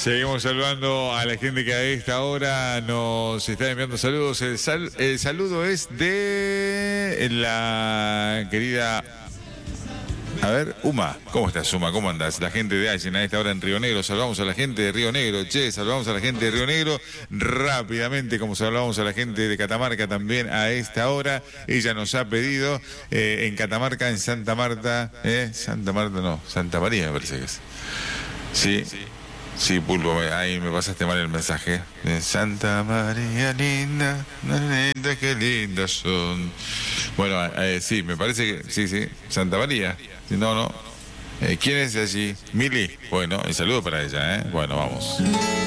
Seguimos saludando a la gente que a esta hora nos está enviando saludos. El saludo es de la querida... A ver, Uma, ¿cómo estás, Uma? ¿Cómo andás? La gente de Allen a esta hora en Río Negro. Saludamos a la gente de Río Negro. Che, saludamos a la gente de Río Negro rápidamente, como saludamos a la gente de Catamarca también a esta hora. Ella nos ha pedido en Catamarca, en Santa Marta, Santa Marta no, Santa María me parece que es. Sí. Sí, Pulpo, ahí me pasaste mal el mensaje. Santa María linda, linda, qué lindas son. Bueno, sí, me parece que sí, Santa María. No. ¿Quién es allí? Mili. Bueno, el saludo para ella, ¿eh? Bueno, vamos.